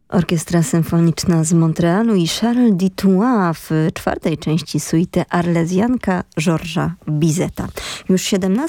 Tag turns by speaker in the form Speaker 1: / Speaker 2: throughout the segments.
Speaker 1: Orkiestra Symfoniczna z Montrealu i Charles Dutoit w czwartej części suity Arlezjanka Georgesa Bizeta. Już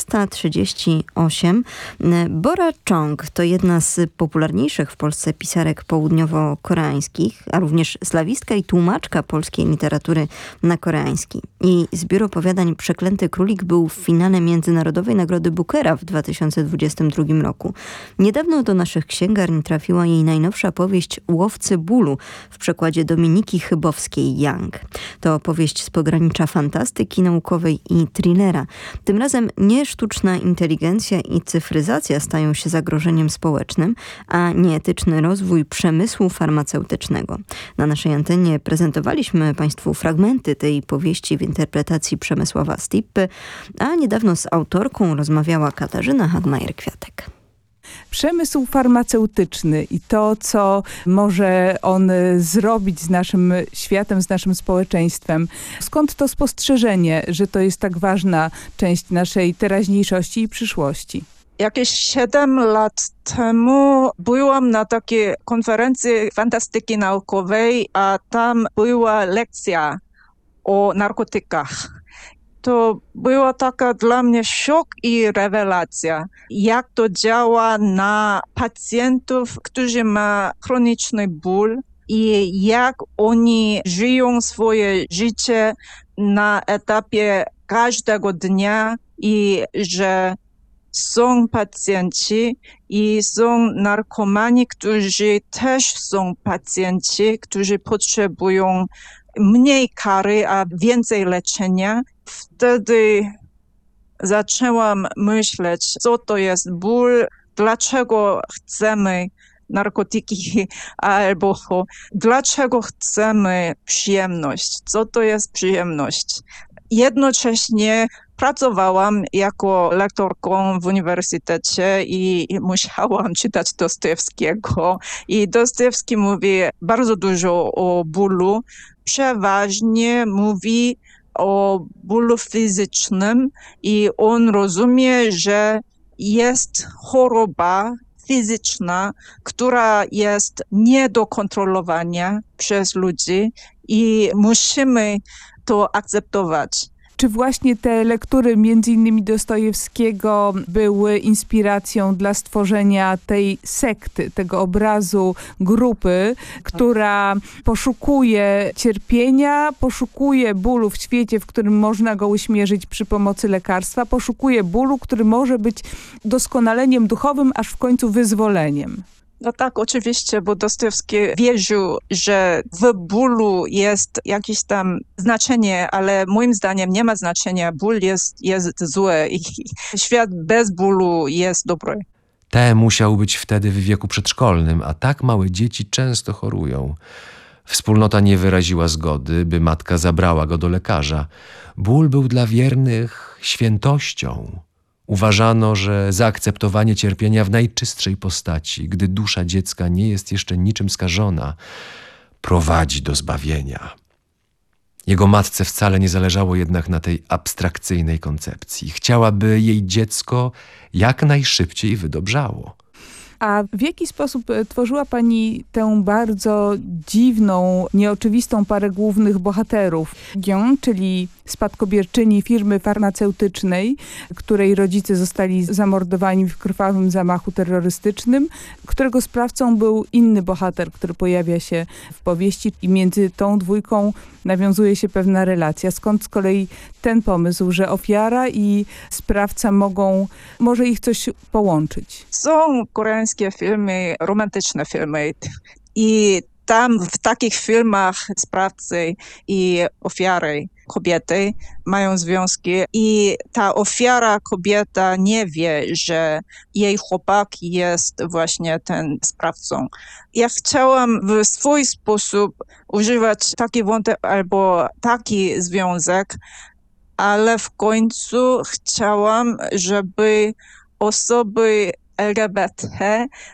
Speaker 1: 17:38. Bora Chung to jedna z popularniejszych w Polsce pisarek południowo-koreańskich, a również slawistka i tłumaczka polskiej literatury na koreański. Jej zbiór opowiadań Przeklęty Królik był w finale Międzynarodowej Nagrody Bookera w 2022 roku. Niedawno do naszych księgarni trafiła jej najnowsza powieść Łowcy bólu w przekładzie Dominiki Chybowskiej-Young. To opowieść z pogranicza fantastyki naukowej i thrillera. Tym razem nie sztuczna inteligencja i cyfryzacja stają się zagrożeniem społecznym, a nieetyczny rozwój przemysłu farmaceutycznego. Na naszej antenie prezentowaliśmy Państwu fragmenty tej powieści w interpretacji Przemysława Stippy, a niedawno z autorką rozmawiała Katarzyna Hagmajer-Kwiatek.
Speaker 2: Przemysł farmaceutyczny i to, co może on zrobić z naszym światem, z naszym społeczeństwem. Skąd to spostrzeżenie, że to jest tak ważna część naszej teraźniejszości i przyszłości?
Speaker 3: Jakieś 7 lat temu byłam na takiej konferencji fantastyki naukowej, a tam była lekcja o narkotykach. To była taka dla mnie szok i rewelacja, jak to działa na pacjentów, którzy mają chroniczny ból i jak oni żyją swoje życie na etapie każdego dnia i że są pacjenci i są narkomani, którzy też są pacjenci, którzy potrzebują mniej kary, a więcej leczenia. Wtedy zaczęłam myśleć, co to jest ból, dlaczego chcemy narkotyki, albo dlaczego chcemy przyjemność, co to jest przyjemność. Jednocześnie pracowałam jako lektorką w uniwersytecie i musiałam czytać Dostojewskiego. I Dostojewski mówi bardzo dużo o bólu. Przeważnie mówi o bólu fizycznym i on rozumie, że jest choroba fizyczna, która jest nie do kontrolowania przez ludzi i musimy to akceptować.
Speaker 2: Czy właśnie te lektury, między innymi Dostojewskiego, były inspiracją dla stworzenia tej sekty, tego obrazu grupy, która poszukuje cierpienia, poszukuje bólu w świecie, w którym można go uśmierzyć przy pomocy lekarstwa, poszukuje bólu, który może być doskonaleniem duchowym, aż w końcu wyzwoleniem?
Speaker 3: No tak, oczywiście, bo Dostojewski wierzył, że w bólu jest jakieś tam znaczenie, ale moim zdaniem nie ma znaczenia. Ból jest zły i świat bez bólu jest dobry.
Speaker 4: T musiał być wtedy w wieku przedszkolnym, a tak małe dzieci często chorują. Wspólnota nie wyraziła zgody, by matka zabrała go do lekarza. Ból był dla wiernych świętością. Uważano, że zaakceptowanie cierpienia w najczystszej postaci, gdy dusza dziecka nie jest jeszcze niczym skażona, prowadzi do zbawienia. Jego matce wcale nie zależało jednak na tej abstrakcyjnej koncepcji. Chciała, by jej dziecko jak najszybciej wydobrzało.
Speaker 2: A w jaki sposób tworzyła pani tę bardzo dziwną, nieoczywistą parę głównych bohaterów? Gion, czyli spadkobierczyni firmy farmaceutycznej, której rodzice zostali zamordowani w krwawym zamachu terrorystycznym, którego sprawcą był inny bohater, który pojawia się w powieści i między tą dwójką nawiązuje się pewna relacja. Skąd z kolei ten pomysł, że ofiara i sprawca może ich coś połączyć?
Speaker 3: Są koreańskie filmy, romantyczne filmy i tam w takich filmach sprawcy i ofiary kobiety mają związki i ta ofiara kobieta nie wie, że jej chłopak jest właśnie ten sprawcą. Ja chciałam w swój sposób używać taki wątek albo taki związek, ale w końcu chciałam, żeby osoby LGBT